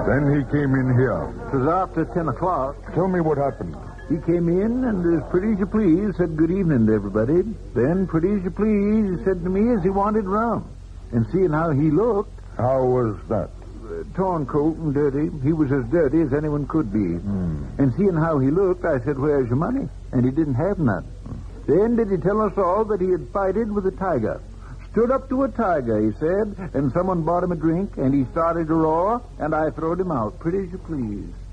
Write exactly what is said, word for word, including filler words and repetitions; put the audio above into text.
Then he came in here. It was after ten o'clock. Tell me what happened. He came in and, as pretty as you please, said good evening to everybody. Then, pretty as you please, he said to me as he wanted rum. And seeing how he looked... How was that? Uh, torn coat and dirty. He was as dirty as anyone could be. Mm. And seeing how he looked, I said, where's your money? And he didn't have none. Then did he tell us all that he had fighted with a tiger. Stood up to a tiger, he said, and someone bought him a drink, and he started to roar, and I throwed him out, pretty as you please.